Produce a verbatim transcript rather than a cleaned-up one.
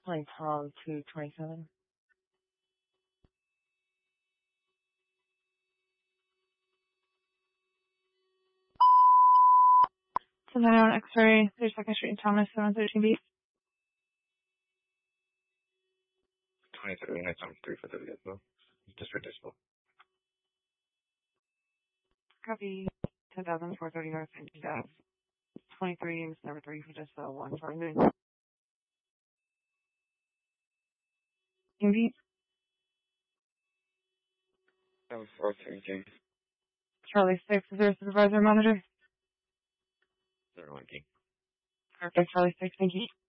Flying Tom two twenty-seven. ten ninety-one X-ray, thirty-second Street in Thomas, seven thirteen B. twenty-three, nights on three for thirty as well. District Dismal. Copy ten thousand four thirty North and Gas. twenty-three is number three for just uh, one for noon. Indeed. seven four three King. Charlie six, is there a supervisor monitor? zero one King. Perfect, Charlie six, thank you.